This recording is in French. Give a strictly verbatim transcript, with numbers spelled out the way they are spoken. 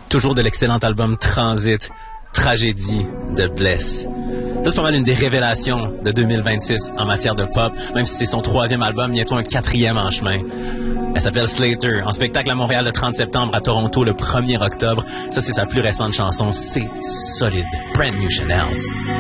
Toujours de l'excellent album Transit, Tragédie de Bless. Ça, c'est pas mal une des révélations de deux mille vingt-six en matière de pop, même si c'est son troisième album, bientôt un quatrième en chemin. Elle s'appelle Slater, en spectacle à Montréal le trente septembre, à Toronto le premier octobre. Ça, c'est sa plus récente chanson, c'est solide. Brand New Chanel.